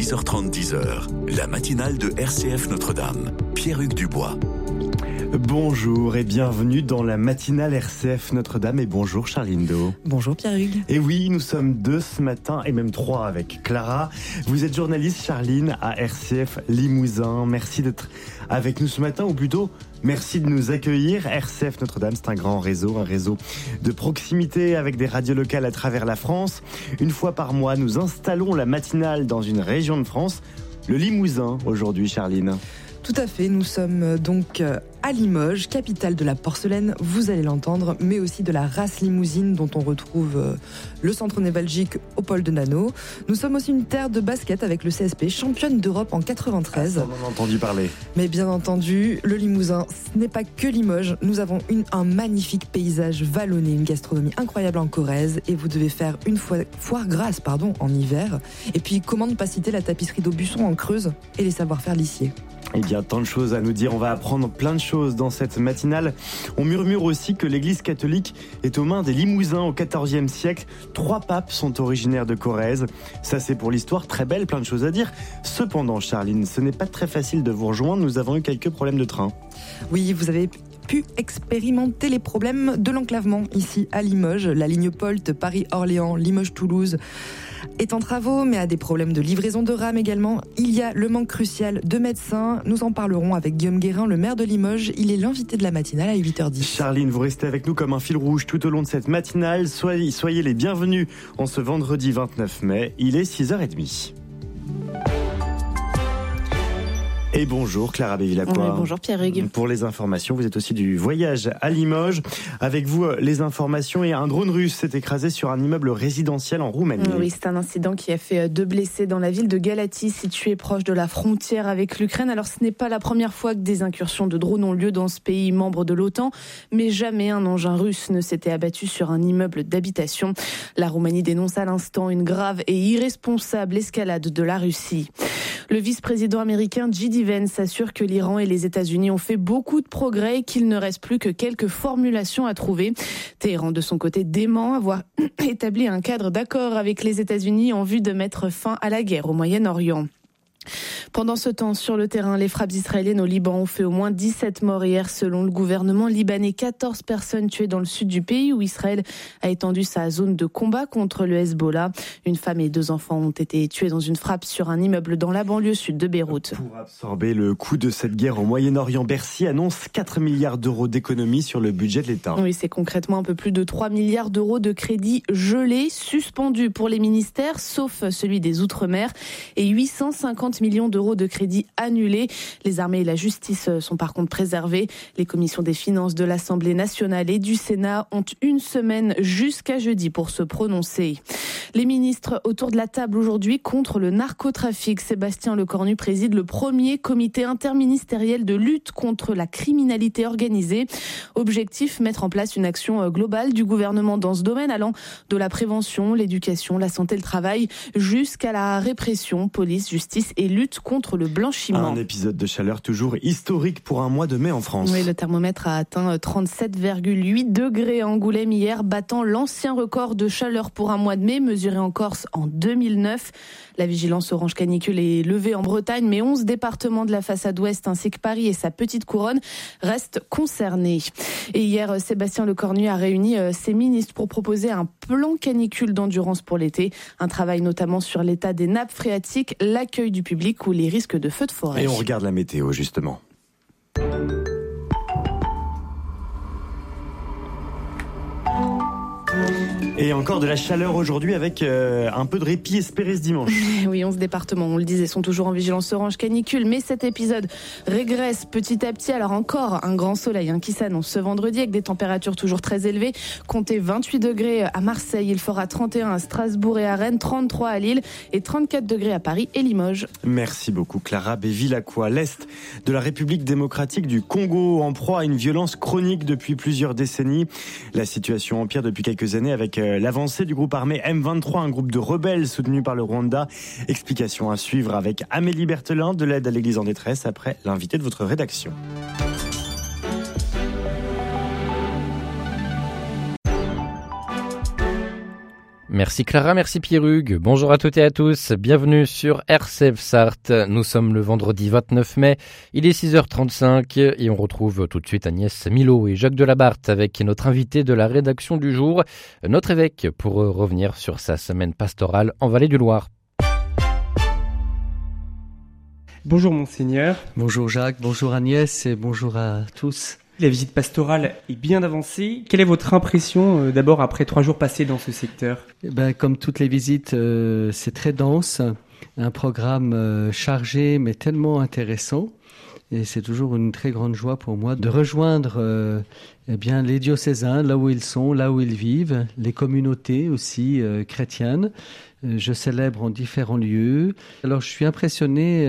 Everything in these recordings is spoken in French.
6h30, 10h, la matinale de RCF Notre-Dame. Pierre-Hugues Dubois. Bonjour et bienvenue dans la matinale RCF Notre-Dame et bonjour Charline Do. Bonjour Pierre-Hugues. Et oui, nous sommes deux ce matin et même trois avec Clara. Vous êtes journaliste Charline à RCF Limousin. Merci d'être avec nous ce matin, ou plutôt merci de nous accueillir. RCF Notre-Dame, c'est un grand réseau, un réseau de proximité avec des radios locales à travers la France. Une fois par mois, nous installons la matinale dans une région de France, le Limousin aujourd'hui Charline. Tout à fait, nous sommes donc à Limoges, capitale de la porcelaine, vous allez l'entendre, mais aussi de la race limousine dont on retrouve le centre névralgique au pôle de Nano. Nous sommes aussi une terre de basket avec le CSP, championne d'Europe en 93. On en a entendu parler. Mais bien entendu, le Limousin, ce n'est pas que Limoges. Nous avons un magnifique paysage vallonné, une gastronomie incroyable en Corrèze, et vous devez faire une foire grasse en hiver. Et puis, comment ne pas citer la tapisserie d'Aubusson en Creuse et les savoir-faire lissiers. Eh bien, tant de choses à nous dire. On va apprendre plein de choses dans cette matinale. On murmure aussi que l'église catholique est aux mains des Limousins au XIVe siècle. 3 papes sont originaires de Corrèze. Ça, c'est pour l'histoire. Très belle, plein de choses à dire. Cependant, Charline, ce n'est pas très facile de vous rejoindre. Nous avons eu quelques problèmes de train. Oui, vous avez pu expérimenter les problèmes de l'enclavement ici à Limoges. La ligne POLT Paris-Orléans, Limoges-Toulouse est en travaux, mais a des problèmes de livraison de rames également. Il y a le manque crucial de médecins. Nous en parlerons avec Guillaume Guérin, le maire de Limoges. Il est l'invité de la matinale à 8h10. Charline, vous restez avec nous comme un fil rouge tout au long de cette matinale. Soyez les bienvenus en ce vendredi 29 mai. Il est 6h30. Et bonjour Clara Bévilacqua. Oui, bonjour Pierre-Hugues. Pour les informations, vous êtes aussi du voyage à Limoges. Avec vous, les informations et un drone russe s'est écrasé sur un immeuble résidentiel en Roumanie. Oui, c'est un incident qui a fait 2 blessés dans la ville de Galatie, située proche de la frontière avec l'Ukraine. Alors ce n'est pas la première fois que des incursions de drones ont lieu dans ce pays membre de l'OTAN, mais jamais un engin russe ne s'était abattu sur un immeuble d'habitation. La Roumanie dénonce à l'instant une grave et irresponsable escalade de la Russie. Le vice-président américain J.D. Vance assure que l'Iran et les États-Unis ont fait beaucoup de progrès et qu'il ne reste plus que quelques formulations à trouver. Téhéran, de son côté, dément avoir établi un cadre d'accord avec les États-Unis en vue de mettre fin à la guerre au Moyen-Orient. Pendant ce temps, sur le terrain, les frappes israéliennes au Liban ont fait au moins 17 morts hier selon le gouvernement libanais. 14 personnes tuées dans le sud du pays où Israël a étendu sa zone de combat contre le Hezbollah. Une femme et 2 enfants ont été tués dans une frappe sur un immeuble dans la banlieue sud de Beyrouth. Pour absorber le coût de cette guerre au Moyen-Orient, Bercy annonce 4 milliards d'euros d'économies sur le budget de l'État. Oui, c'est concrètement un peu plus de 3 milliards d'euros de crédits gelés, suspendus pour les ministères, sauf celui des Outre-mer, et 850 millions d'euros de crédits annulés. Les armées et la justice sont par contre préservées. Les commissions des finances de l'Assemblée nationale et du Sénat ont une semaine jusqu'à jeudi pour se prononcer. Les ministres autour de la table aujourd'hui contre le narcotrafic. Sébastien Lecornu préside le premier comité interministériel de lutte contre la criminalité organisée. Objectif, mettre en place une action globale du gouvernement dans ce domaine, allant de la prévention, l'éducation, la santé, le travail, jusqu'à la répression, police, justice et lutte contre le blanchiment. Un épisode de chaleur toujours historique pour un mois de mai en France. Oui, le thermomètre a atteint 37,8 degrés à Angoulême hier, battant l'ancien record de chaleur pour un mois de mai, mesuré en Corse en 2009. La vigilance orange canicule est levée en Bretagne, mais 11 départements de la façade ouest ainsi que Paris et sa petite couronne restent concernés. Et hier, Sébastien Lecornu a réuni ses ministres pour proposer un plan canicule d'endurance pour l'été. Un travail notamment sur l'état des nappes phréatiques, l'accueil du public ou les risques de feux de forêt. Et on regarde la météo justement. Et encore de la chaleur aujourd'hui avec un peu de répit espéré ce dimanche. Oui, 11 départements, on le disait, sont toujours en vigilance orange canicule. Mais cet épisode régresse petit à petit. Alors encore un grand soleil qui s'annonce ce vendredi avec des températures toujours très élevées. Comptez 28 degrés à Marseille, il fera 31 à Strasbourg et à Rennes, 33 à Lille et 34 degrés à Paris et Limoges. Merci beaucoup Clara Bévilacqua. L'Est de la République démocratique du Congo en proie à une violence chronique depuis plusieurs décennies. La situation empire depuis quelques années avec l'avancée du groupe armé M23, un groupe de rebelles soutenu par le Rwanda. Explication à suivre avec Amélie Berthelin de l'aide à l'église en détresse après l'invité de votre rédaction. Merci Clara, merci Pierre-Hugues. Bonjour à toutes et à tous, bienvenue sur RCF Sarthe. Nous sommes le vendredi 29 mai, il est 6h35 et on retrouve tout de suite Agnès Milot et Jacques Delabarthe avec notre invité de la rédaction du jour, notre évêque, pour revenir sur sa semaine pastorale en Vallée du Loir. Bonjour Monseigneur. Bonjour Jacques, bonjour Agnès et bonjour à tous. La visite pastorale est bien avancée. Quelle est votre impression d'abord après 3 jours passés dans ce secteur ? Comme toutes les visites, c'est très dense, un programme chargé mais tellement intéressant. Et c'est toujours une très grande joie pour moi de rejoindre les diocésains là où ils sont, là où ils vivent, les communautés aussi chrétiennes. Je célèbre en différents lieux. Alors je suis impressionné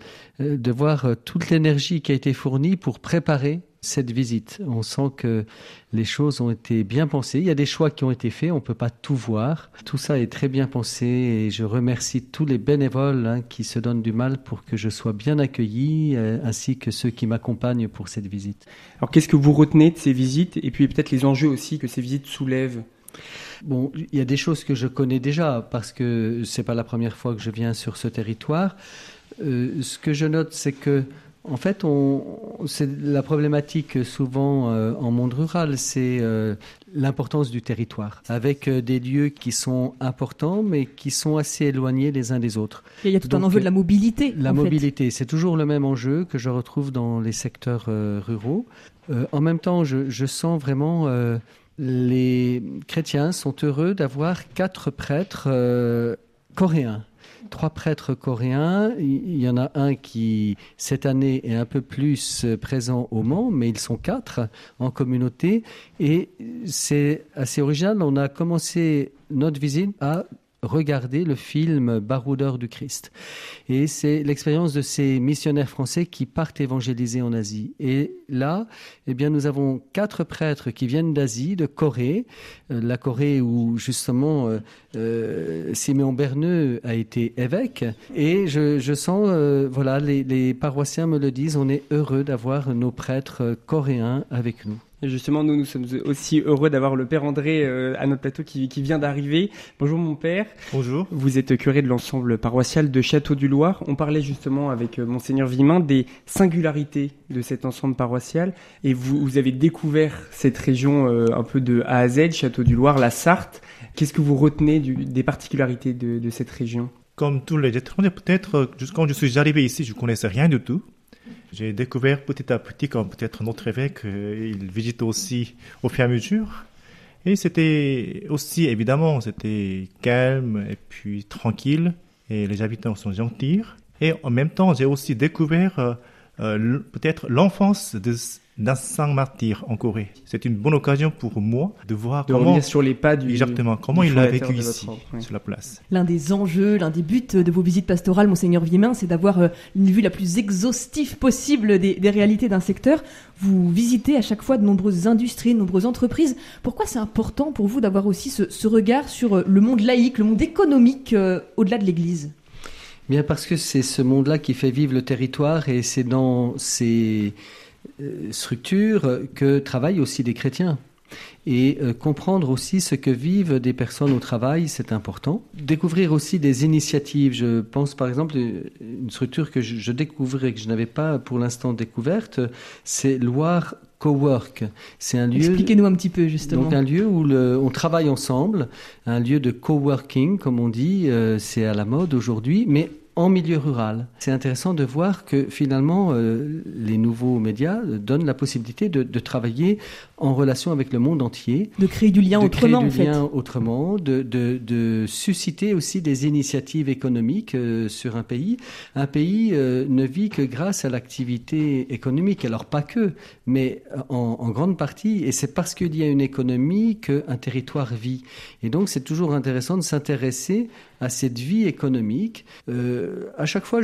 de voir toute l'énergie qui a été fournie pour préparer cette visite. On sent que les choses ont été bien pensées. Il y a des choix qui ont été faits, on ne peut pas tout voir. Tout ça est très bien pensé et je remercie tous les bénévoles qui se donnent du mal pour que je sois bien accueilli, ainsi que ceux qui m'accompagnent pour cette visite. Alors qu'est-ce que vous retenez de ces visites et puis peut-être les enjeux aussi que ces visites soulèvent ? Bon, il y a des choses que je connais déjà parce que c'est pas la première fois que je viens sur ce territoire. Ce que je note, c'est que en fait, c'est la problématique souvent en monde rural, c'est l'importance du territoire, avec des lieux qui sont importants, mais qui sont assez éloignés les uns des autres. Et il y a tout un enjeu de la mobilité. La mobilité, c'est toujours le même enjeu que je retrouve dans les secteurs ruraux. En même temps, je sens vraiment les chrétiens sont heureux d'avoir 4 prêtres coréens. 3 prêtres coréens, il y en a un qui cette année est un peu plus présent au Mans, mais ils sont 4 en communauté et c'est assez original. On a commencé notre visite à regarder le film Baroudeur du Christ. Et c'est l'expérience de ces missionnaires français qui partent évangéliser en Asie. Et là, nous avons 4 prêtres qui viennent d'Asie, de Corée, la Corée où justement Siméon Berneux a été évêque. Et je sens, les paroissiens me le disent, on est heureux d'avoir nos prêtres coréens avec nous. Et justement, nous sommes aussi heureux d'avoir le Père André à notre plateau qui vient d'arriver. Bonjour mon Père. Bonjour. Vous êtes curé de l'ensemble paroissial de Château-du-Loir. On parlait justement avec Monseigneur Vimin des singularités de cet ensemble paroissial. Et vous avez découvert cette région un peu de A à Z, Château-du-Loir, la Sarthe. Qu'est-ce que vous retenez des particularités de cette région ? Comme tous les étrangers, peut-être, quand je suis arrivé ici, je ne connaissais rien du tout. J'ai découvert petit à petit, comme peut-être notre évêque, il visite aussi au fur et à mesure. Et c'était aussi, évidemment, c'était calme et puis tranquille. Et les habitants sont gentils. Et en même temps, j'ai aussi découvert peut-être l'enfance d'un saint martyr en Corée. C'est une bonne occasion pour moi de voir revenir sur les pas comment il a vécu ici, sur la place. L'un des enjeux, l'un des buts de vos visites pastorales, Monseigneur Vimin, c'est d'avoir une vue la plus exhaustive possible des réalités d'un secteur. Vous visitez à chaque fois de nombreuses industries, de nombreuses entreprises. Pourquoi c'est important pour vous d'avoir aussi ce regard sur le monde laïque, le monde économique au-delà de l'Église ? Bien parce que c'est ce monde-là qui fait vivre le territoire et c'est dans ces structures que travaillent aussi des chrétiens. Et comprendre aussi ce que vivent des personnes au travail, c'est important. Découvrir aussi des initiatives. Je pense par exemple une structure que je découvre et que je n'avais pas pour l'instant découverte, c'est Loire Cowork. C'est un lieu. Expliquez-nous un petit peu justement. Donc un lieu où on travaille ensemble, un lieu de coworking comme on dit, c'est à la mode aujourd'hui, mais en milieu rural. C'est intéressant de voir que finalement les nouveaux médias donnent la possibilité de travailler en relation avec le monde entier. De créer du lien autrement en fait. De susciter aussi des initiatives économiques sur un pays. Un pays ne vit que grâce à l'activité économique. Alors pas que, mais en grande partie. Et c'est parce qu'il y a une économie qu'un territoire vit. Et donc c'est toujours intéressant de s'intéresser à cette vie économique. À chaque fois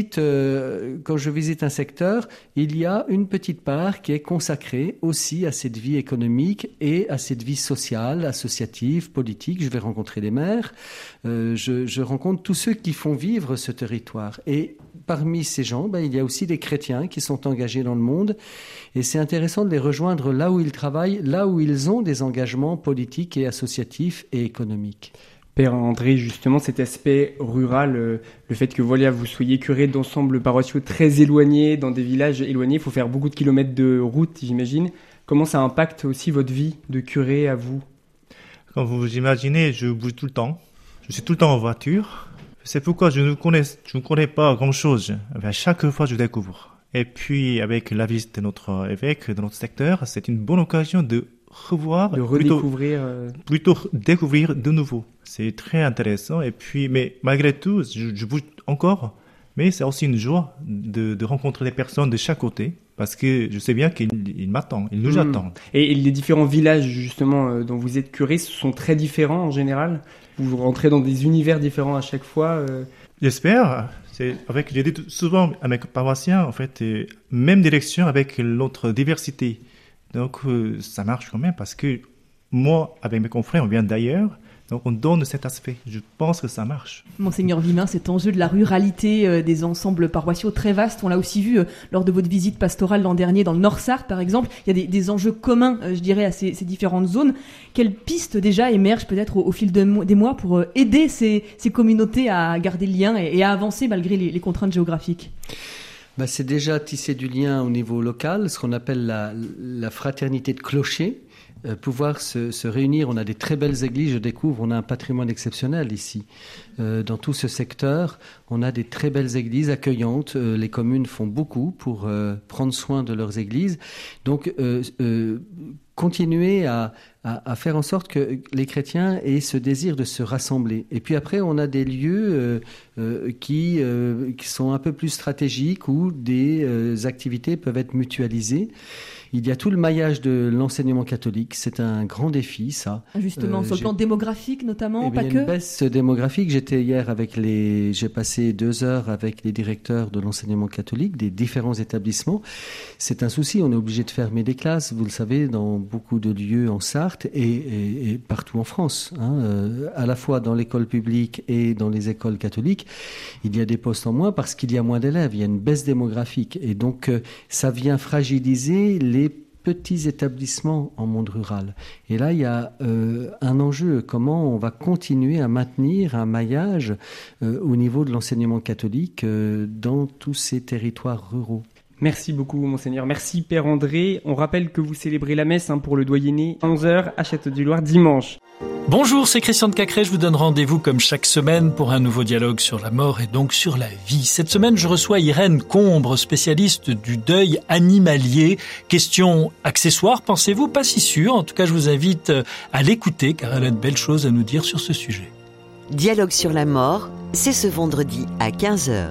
quand je visite un secteur, il y a une petite part qui est consacrée aussi à cette vie économique et à cette vie sociale, associative, politique. Je vais rencontrer des maires, je rencontre tous ceux qui font vivre ce territoire. Et parmi ces gens, il y a aussi des chrétiens qui sont engagés dans le monde. Et c'est intéressant de les rejoindre là où ils travaillent, là où ils ont des engagements politiques et associatifs et économiques. Père André, justement, cet aspect rural, le fait que voilà, vous soyez curé d'ensembles paroissiaux très éloignés, dans des villages éloignés, il faut faire beaucoup de kilomètres de route, j'imagine. Comment ça impacte aussi votre vie de curé à vous? Comme vous imaginez, je bouge tout le temps. Je suis tout le temps en voiture. C'est pourquoi je ne connais pas grand-chose. À chaque fois, je découvre. Et puis, avec la visite de notre évêque, de notre secteur, c'est une bonne occasion de revoir, plutôt découvrir de nouveau. C'est très intéressant. Et puis, mais malgré tout, je bouge encore. Mais c'est aussi une joie de rencontrer des personnes de chaque côté. Parce que je sais bien qu'ils m'attendent, ils nous attendent. Et les différents villages, justement, dont vous êtes curé, sont très différents en général? Vous rentrez dans des univers différents à chaque fois J'espère. J'ai dit souvent à mes paroissiens, en fait, même direction avec notre diversité. Donc, ça marche quand même parce que moi, avec mes confrères, on vient d'ailleurs. Donc on donne cet aspect. Je pense que ça marche. Monseigneur Vimin, cet enjeu de la ruralité des ensembles paroissiaux très vastes, on l'a aussi vu lors de votre visite pastorale l'an dernier dans le Nord-Sarthe par exemple. Il y a des enjeux communs, je dirais, à ces différentes zones. Quelles pistes déjà émergent peut-être au fil des mois pour aider ces communautés à garder le lien et à avancer malgré les contraintes géographiques? C'est déjà tisser du lien au niveau local, ce qu'on appelle la fraternité de clochers. Pouvoir se réunir, on a des très belles églises, je découvre, on a un patrimoine exceptionnel ici. Dans tout ce secteur, on a des très belles églises accueillantes, les communes font beaucoup pour prendre soin de leurs églises. Donc, continuer à faire en sorte que les chrétiens aient ce désir de se rassembler. Et puis après, on a des lieux qui sont un peu plus stratégiques où des activités peuvent être mutualisées. Il y a tout le maillage de l'enseignement catholique. C'est un grand défi, ça. Justement, sur le plan démographique notamment, pas que. Il y a une baisse démographique. J'étais hier j'ai passé 2 heures avec les directeurs de l'enseignement catholique des différents établissements. C'est un souci. On est obligé de fermer des classes, vous le savez, dans beaucoup de lieux en Sarthe et partout en France. À la fois dans l'école publique et dans les écoles catholiques, il y a des postes en moins parce qu'il y a moins d'élèves. Il y a une baisse démographique. Et donc, ça vient fragiliser les petits établissements en monde rural. Et là, il y a un enjeu. Comment on va continuer à maintenir un maillage au niveau de l'enseignement catholique dans tous ces territoires ruraux? Merci beaucoup, Monseigneur. Merci, Père André. On rappelle que vous célébrez la messe pour le doyenné à 11h à Château-du-Loir dimanche. Bonjour, c'est Christian de Cacré. Je vous donne rendez-vous comme chaque semaine pour un nouveau dialogue sur la mort et donc sur la vie. Cette semaine, je reçois Irène Combre, spécialiste du deuil animalier. Question accessoire, pensez-vous? Pas si sûr. En tout cas, je vous invite à l'écouter car elle a de belles choses à nous dire sur ce sujet. Dialogue sur la mort, c'est ce vendredi à 15h.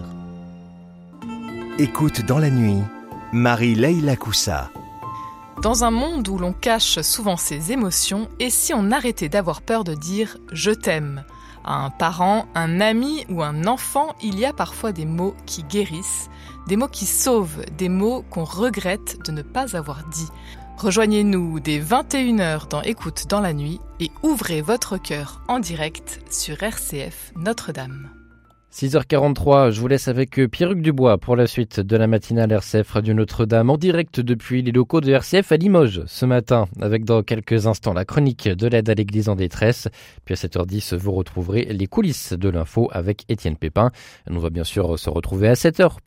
Écoute dans la nuit, Marie-Leila Koussa. Dans un monde où l'on cache souvent ses émotions, et si on arrêtait d'avoir peur de dire « je t'aime » à un parent, un ami ou un enfant, il y a parfois des mots qui guérissent, des mots qui sauvent, des mots qu'on regrette de ne pas avoir dit. Rejoignez-nous dès 21h dans Écoute dans la nuit et ouvrez votre cœur en direct sur RCF Notre-Dame. 6h43, je vous laisse avec Pierre-Hugues Dubois pour la suite de la matinale RCF Radio Notre-Dame en direct depuis les locaux de RCF à Limoges ce matin avec dans quelques instants la chronique de l'aide à l'église en détresse. Puis à 7h10, vous retrouverez les coulisses de l'info avec Étienne Pépin. On va bien sûr se retrouver à 7h